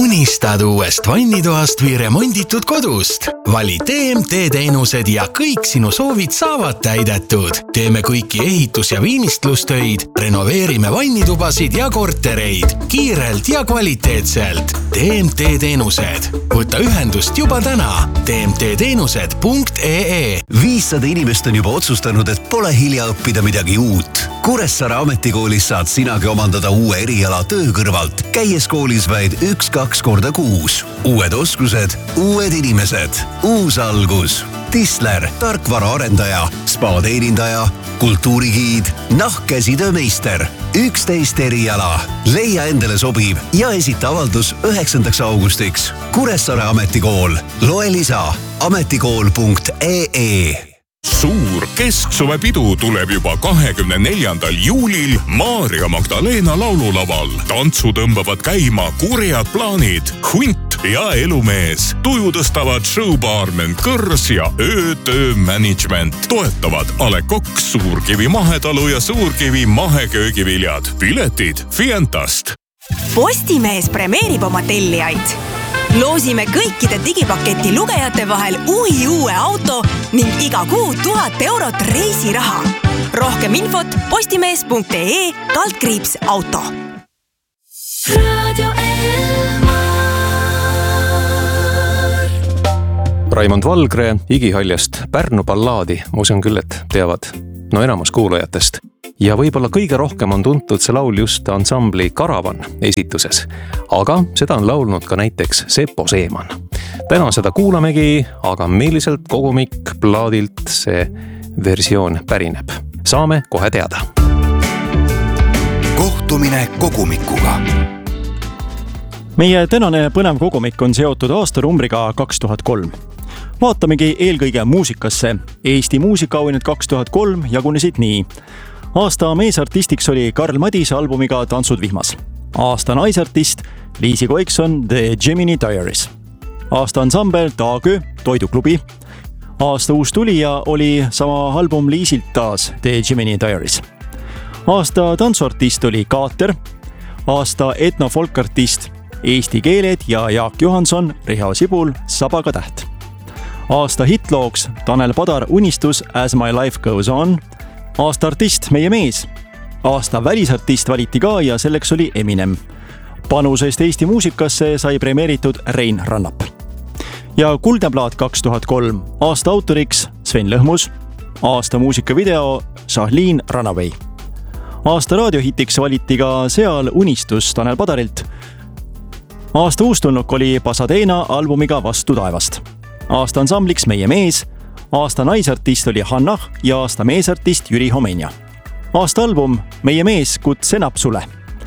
Unistad uuest vannitoast või remonditud kodust? Vali TMT teenused ja kõik sinu soovid saavad täidetud. Teeme kõiki ehitus- ja viimistlustöid, renoveerime vannitubasid ja kortereid kiirelt ja kvaliteetselt. TMT teenused. Võta ühendust juba täna. tmtteenused.ee 500 inimest on juba otsustanud, et pole hilja õppida midagi uut. Kuressaare ametikoolis saad sinagi omandada uue eriala töö kõrvalt, käies koolis vaid 1-2 korda kuus. Uued oskused, uued inimesed, uus algus. Tisler, tarkvaraarendaja, spa-teenindaja, kultuurigiid, nahkkäsitöömeister. 11 eriala. Leia endale sobiv ja esita avaldus 9. augustiks. Kuressaare ametikool. Loe lisa ametikool.ee. Suur kesksuvepidu tuleb juba 24. juulil Maarja Magdalena laululaval. Tantsu tõmbavad käima kurjad plaanid, Hunt ja Elumees. Tuju tõstavad showbaarmen Kõrs ja Öötöö management. Toetavad A. Le Coq, Suurkivi mahetalu ja Suurkivi maheköögiviljad. Piletid Fientast. Postimees premeerib oma tellijaid. Loosime kõikide digipaketi lugejate vahel uue auto ning iga kuu 1000 eurot reisiraha. Rohkem infot postimees.ee/auto. Raimond Valgre igihaljast Pärnu ballaadi, ma usun küll, et teavad enamus kuulajatest. Ja võib-olla kõige rohkem on tuntud see laul just ansambli Karavan esituses. Aga seda on laulnud ka näiteks Sepo Seeman. Täna seda kuulamegi, aga milliselt kogumik plaadilt see versioon pärineb. Saame kohe teada. Kohtumine kogumikuga. Meie tänane põnev kogumik on seotud aastanumbriga 2003. Vaatamegi eelkõige muusikasse. Eesti muusikaauhinnad 2003 jagunesid nii. Aasta meesartistiks oli Karl Madise albumiga Tantsud vihmas. Aasta naisartist Liisi Koikson The Gemini Diaries. Aasta ansambel Taagö Toiduklubi. Aasta uus tulija oli sama album Liisilt taas The Gemini Diaries. Aasta tantsuartist oli Kaater. Aasta etnofolkartist Eesti keeled ja Jaak Johanson, Riho Sibul, Sabaga täht. Aasta hitlooks Tanel Padar Unistus As my life goes on. Aasta artist Meie mees. Aasta välisartist valiti ka ja selleks oli Eminem. Panusest Eesti muusikasse sai premeeritud Rein Rannap. Ja Kuldneplaat 2003. Aasta autoriks Sven Lõhmus. Aasta muusikavideo Šahlin Runaway. Aasta raadiohitiks valiti ka seal Unistus Tanel Padarilt. Aasta uustulnuk oli Pasadena albumiga Vastu taevast. Aasta ansambliks Meie mees. Aasta naisartist oli Hannah ja aasta meesartist Jüri Homenja. Aasta album Meie mees Kutsenab sule.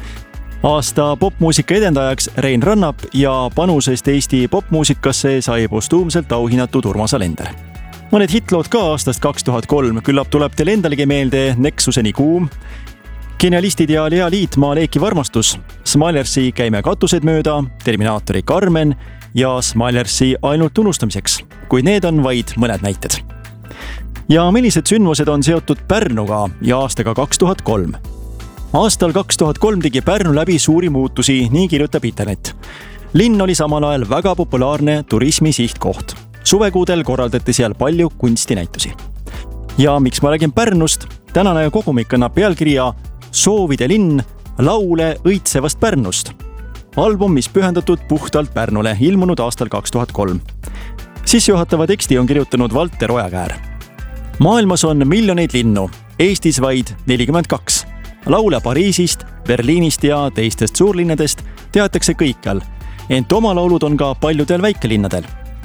Aasta popmuusika edendajaks Rein Rannap ja panusest Eesti popmuusikasse sai postuumselt auhinnatud Urmas Alender. Mõned hitlood ka aastast 2003, küllap tuleb teil endalegi meelde Nexuseni kuum, Genialistid ja Lea Liitmaa Leekiv armastus, Smilersi Käime katused mööda, Terminaatori Carmen ja Smilersi Ainult unustamiseks, kuid need on vaid mõned näited. Ja millised sündmused on seotud Pärnuga ja aastaga 2003? Aastal 2003 tegi Pärnu läbi suuri muutusi, nii kirjutab internet. Linn oli samal ajal väga populaarne turismi sihtkoht. Suvekuudel korraldati seal palju kunstinäitusi. Ja miks ma räägin Pärnust? Tänane kogumik annab pealkirja Soovide linn, laule õitsevast Pärnust. Album, mis pühendatud puhtalt Pärnule, ilmunud aastal 2003. Sissejuhatava teksti on kirjutanud Valter Ojakäär. Maailmas on miljoneid linnu, Eestis vaid 42. Laule Pariisist, Berliinist ja teistest suurlinnadest teatakse kõikjal, ent oma laulud on ka paljudel väikelinnadel.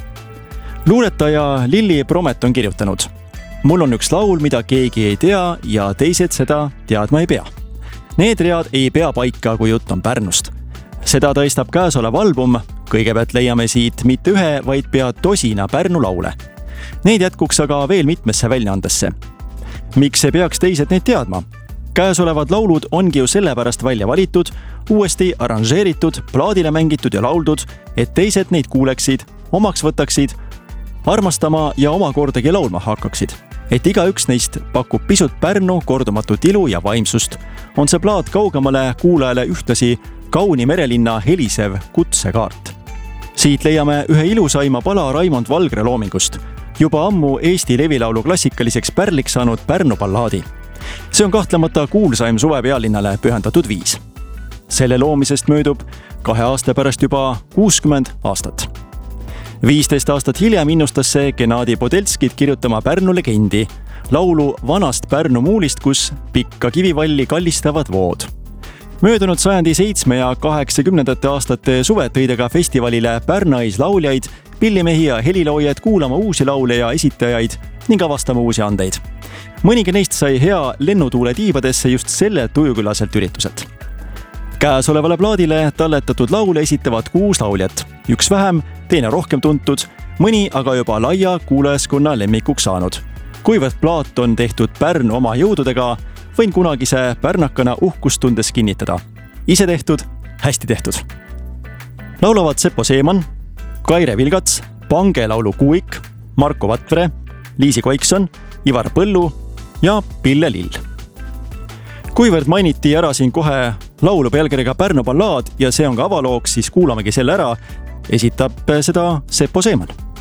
Luuletaja Lilli Promet on kirjutanud: Mul on üks laul, mida keegi ei tea ja teised seda teadma ei pea. Need read ei pea paika, kui jutt on Pärnust. Seda tõestab käesolev album, kõigepealt leiame siit mitte ühe, vaid pea tosina Pärnu laule. Neid jätkuks aga veel mitmesse väljaandesse. Miks ei peaks teised neid teadma? Käesolevad laulud ongi ju sellepärast välja valitud, uuesti arranžeeritud, plaadile mängitud ja lauldud, et teised neid kuuleksid, omaks võtaksid, armastama ja omakordagi laulma hakkaksid. Et igaüks neist pakub pisut Pärnu kordumatut ilu ja vaimsust, on see plaat kaugemale kuulajale ühtlasi kauni merelinna helisev kutsekaart. Siit leiame ühe ilusaima pala Raimond Valgre loomingust, juba ammu Eesti levilaulu klassikaliseks pärliks saanud Pärnu ballaadi. See on kahtlemata kuulsaim suve pealinnale pühendatud viis. Selle loomisest möödub 2 aasta pärast juba 60 aastat. 15 aastat hiljem innustas see Gennadi Podelskit kirjutama Pärnu legendi, laulu vanast Pärnu muulist, kus pikka kivivalli kallistavad vood. Möödunud sajandi 7- ja 80. aastate suved tõid aga festivalile Pärnais lauljaid, pillimehi ja heliloojaid kuulama uusi laule ja esitajaid ning avastama uusi andeid. Mõnigi neist sai hea lennutuule tiibadesse just sellelt tujukülaselt ürituselt. Käesolevale plaadile talletatud laule esitavad 6 lauljat, üks vähem, teine rohkem tuntud, mõni aga juba laia kuulajaskonna lemmikuks saanud. Kuivõrd plaat on tehtud Pärnu oma jõududega, võin kunagise pärnakana uhkust tundes kinnitada. Ise tehtud, hästi tehtud. Laulavad Seppo Seeman, Kaire Vilgats, Pange laulu Kuuik, Marko Vatvere, Liisi Koikson, Ivar Põllu ja Pille Lill. Kuivõrd mainiti ära siin kohe laulu pealkirjaga Pärnu ballaad ja see on ka avalooks, siis kuulamegi selle ära. Esitab seda Seppo Seeman.